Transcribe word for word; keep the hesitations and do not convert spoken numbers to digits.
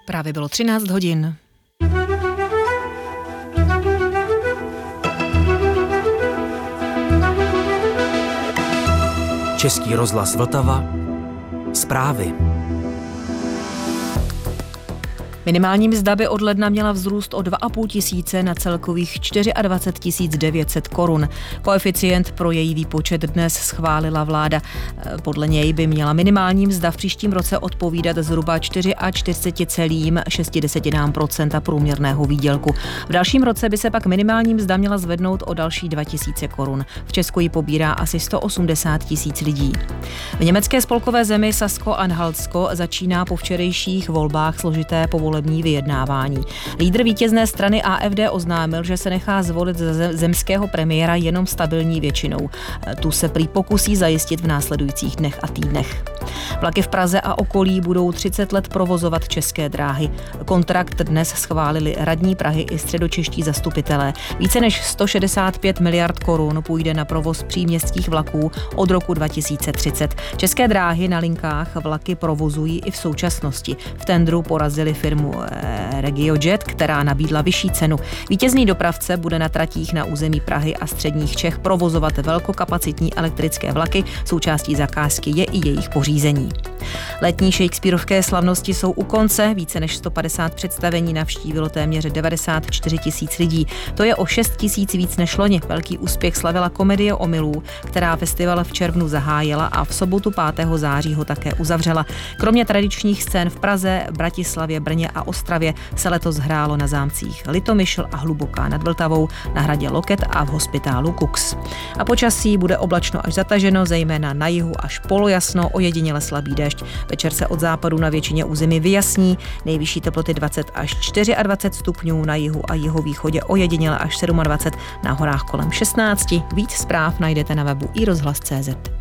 Právě bylo třináct hodin. Český rozhlas Vltava. Zprávy. Minimální mzda by od ledna měla vzrůst o dva a půl tisíce na celkových dvacet čtyři tisíc devět set korun. Koeficient pro její výpočet dnes schválila vláda. Podle něj by měla minimální mzda v příštím roce odpovídat zhruba čtyřicet čtyři celá šest procenta průměrného výdělku. V dalším roce by se pak minimální mzda měla zvednout o další dva tisíce korun. V Česku ji pobírá asi sto osmdesát tisíc lidí. V německé spolkové zemi Sasko-Anhaltsko začíná po včerejších volbách složité povolení vyjednávání. Lídr vítězné strany A F D oznámil, že se nechá zvolit za zemského premiéra jenom stabilní většinou. Tu se prý pokusí zajistit v následujících dnech a týdnech. Vlaky v Praze a okolí budou třicet let provozovat České dráhy. Kontrakt dnes schválili radní Prahy i středočeští zastupitelé. Více než sto šedesát pět miliard korun půjde na provoz příměstských vlaků od roku dva tisíce třicet. České dráhy na linkách vlaky provozují i v současnosti. V tendru porazili firmu RegioJet, která nabídla vyšší cenu. Vítězný dopravce bude na tratích na území Prahy a středních Čech provozovat velkokapacitní elektrické vlaky. Součástí zakázky je i jejich pořízení. Letní shakespearovské slavnosti jsou u konce. Více než sto padesát představení navštívilo téměř devadesát čtyři tisíc lidí. To je o šest tisíc víc než loni. Velký úspěch slavila Komedie omylů, která festival v červnu zahájila a v sobotu pátého září ho také uzavřela. Kromě tradičních scén v Praze, Bratislavě, Brně a Ostravě se letos hrálo na zámcích Litomyšl a Hluboká nad Vltavou, na hradě Loket a v hospitálu Kux. A počasí bude oblačno až zataženo, zejména na jihu až polojasno, ojediněle slabý déšť. Večer se od západu na většině území vyjasní, nejvyšší teploty dvacet až dvacet čtyři stupňů, na jihu a jihovýchodě ojediněle až dvacet sedm, na horách kolem šestnáct. Víc zpráv najdete na webu i rozhlas tečka cé zet.